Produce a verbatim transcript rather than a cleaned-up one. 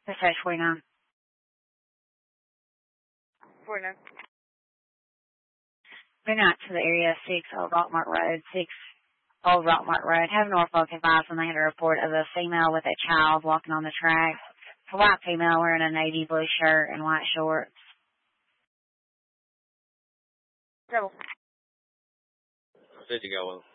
Dispatch forty-nine. forty-nine. Been out to the area six Old Rockmart Road, six Old Rockmart Road. Have Norfolk advised when they had a report of a female with a child walking on the track. A white female wearing a navy blue shirt and white shorts. Double. Did you go?